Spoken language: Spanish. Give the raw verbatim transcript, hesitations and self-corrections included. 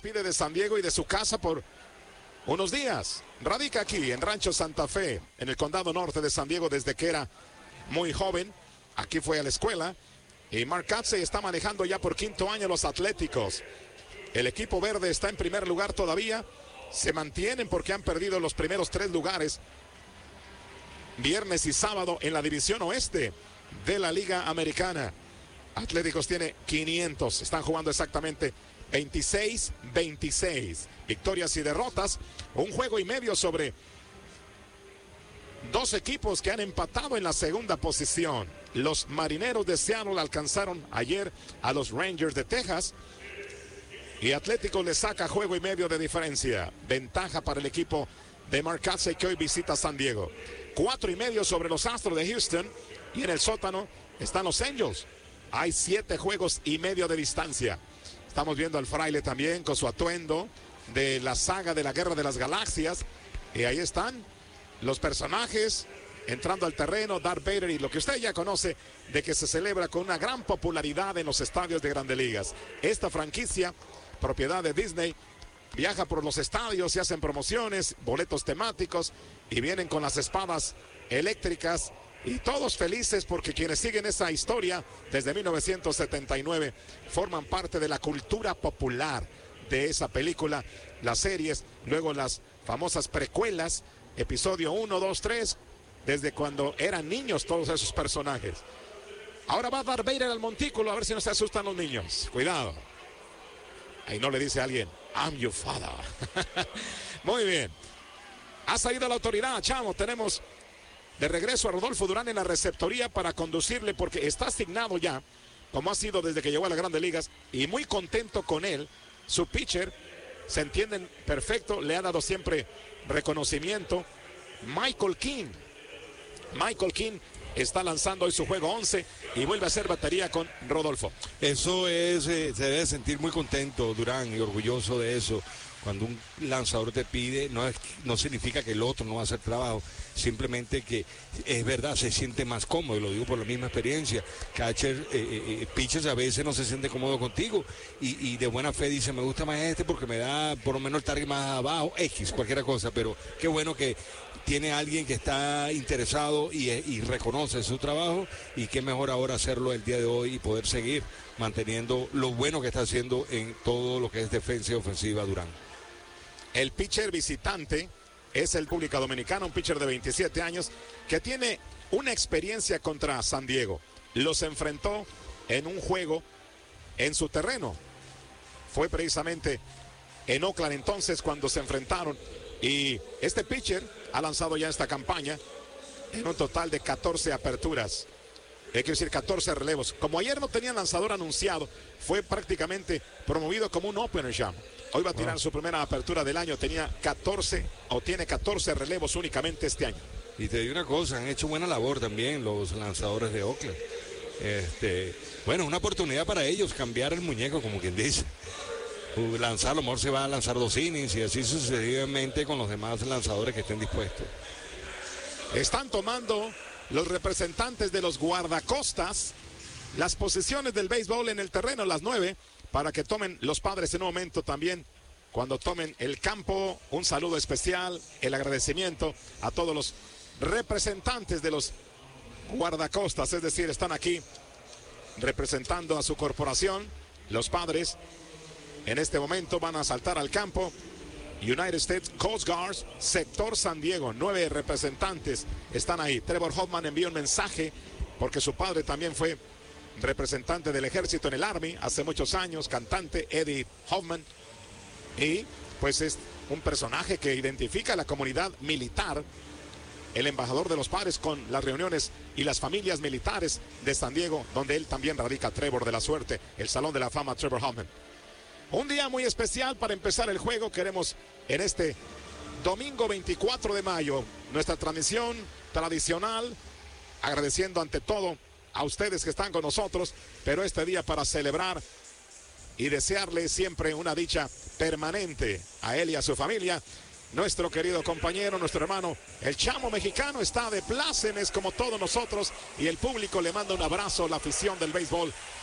despide de San Diego y de su casa por unos días. Radica aquí en Rancho Santa Fe, en el condado norte de San Diego, desde que era muy joven. Aquí fue a la escuela. Y Mark Katzey está manejando ya por quinto año los Atléticos. El equipo verde está en primer lugar todavía. Se mantienen porque han perdido los primeros tres lugares viernes y sábado en la división oeste de la Liga Americana. Atléticos tiene quinientos. Están jugando exactamente veintiséis veintiséis. Victorias y derrotas. Un juego y medio sobre dos equipos que han empatado en la segunda posición. Los Marineros de Seattle alcanzaron ayer a los Rangers de Texas. Y Atlético le saca juego y medio de diferencia. Ventaja para el equipo de Mark Katzey, que hoy visita San Diego. Cuatro y medio sobre los Astros de Houston. Y en el sótano están los Angels. Hay siete juegos y medio de distancia. Estamos viendo al fraile también con su atuendo de la saga de la Guerra de las Galaxias. Y ahí están los personajes entrando al terreno, Darth Vader y lo que usted ya conoce de que se celebra con una gran popularidad en los estadios de Grandes Ligas. Esta franquicia, propiedad de Disney, viaja por los estadios y hacen promociones, boletos temáticos y vienen con las espadas eléctricas y todos felices porque quienes siguen esa historia desde mil novecientos setenta y nueve forman parte de la cultura popular de esa película, las series, luego las famosas precuelas, episodio uno, dos, tres, desde cuando eran niños todos esos personajes. Ahora va Darth Vader al montículo a ver si no se asustan los niños. Cuidado. Ahí no le dice a alguien, I'm your father. Muy bien. Ha salido la autoridad, chamo. Tenemos de regreso a Rodolfo Durán en la receptoría para conducirle porque está asignado ya, como ha sido desde que llegó a las Grandes Ligas, y muy contento con él. Su pitcher, se entienden perfecto, le ha dado siempre reconocimiento. Michael King. Michael King está lanzando hoy su juego once y vuelve a hacer batería con Rodolfo. Eso es, eh, se debe sentir muy contento Durán y orgulloso de eso. Cuando un lanzador te pide, no, es, no significa que el otro no va a hacer trabajo, simplemente que es verdad, se siente más cómodo, y lo digo por la misma experiencia. Catcher, eh, eh, pitchers a veces no se siente cómodo contigo y, y de buena fe dice, me gusta más este porque me da por lo menos el target más abajo, X, cualquier cosa, pero qué bueno que tiene alguien que está interesado y, y reconoce su trabajo, y qué mejor ahora hacerlo el día de hoy y poder seguir manteniendo lo bueno que está haciendo en todo lo que es defensa y ofensiva Durán. El pitcher visitante es el República Dominicana, un pitcher de veintisiete años que tiene una experiencia contra San Diego. Los enfrentó en un juego en su terreno. Fue precisamente en Oakland entonces cuando se enfrentaron. Y este pitcher ha lanzado ya esta campaña en un total de catorce aperturas. Hay que decir catorce relevos. Como ayer no tenía lanzador anunciado, fue prácticamente promovido como un opener ya. Hoy va a tirar wow. su primera apertura del año. Tenía catorce o tiene catorce relevos únicamente este año. Y te digo una cosa, han hecho buena labor también los lanzadores de Oakland. Este, bueno, una oportunidad para ellos cambiar el muñeco, como quien dice. Lanzar, a lo mejor se va a lanzar dos innings y así sucesivamente con los demás lanzadores que estén dispuestos. Están tomando los representantes de los guardacostas las posiciones del béisbol en el terreno, las nueve, para que tomen los padres en un momento también. Cuando tomen el campo, un saludo especial, el agradecimiento a todos los representantes de los guardacostas, es decir, están aquí representando a su corporación. Los padres en este momento van a saltar al campo. United States Coast Guard, sector San Diego, nueve representantes están ahí. Trevor Hoffman envió un mensaje porque su padre también fue representante del ejército en el Army hace muchos años, cantante Eddie Hoffman, y pues es un personaje que identifica a la comunidad militar, el embajador de los padres con las reuniones y las familias militares de San Diego, donde él también radica. Trevor de la Suerte, el Salón de la Fama Trevor Hoffman. Un día muy especial para empezar el juego. Queremos en este domingo veinticuatro de mayo, nuestra transmisión tradicional, agradeciendo ante todo a ustedes que están con nosotros, pero este día para celebrar y desearle siempre una dicha permanente a él y a su familia. Nuestro querido compañero, nuestro hermano, el Chamo Mexicano, está de plácemes como todos nosotros, y el público le manda un abrazo a la afición del béisbol